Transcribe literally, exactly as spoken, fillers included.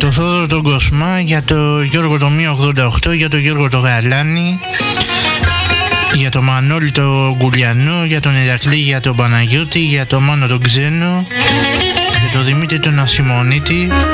το Θόδωρο τον Κοσμά, για το Γιώργο το μία ογδόντα οκτώ, για τον Γιώργο το Γαλάνη, για τον Μανώλη το Γκουλιανό, για τον Ηρακλή, για τον Παναγιώτη, για τον Μάνο τον Ξένο, για τον Δημήτρη τον Ασημονίτη.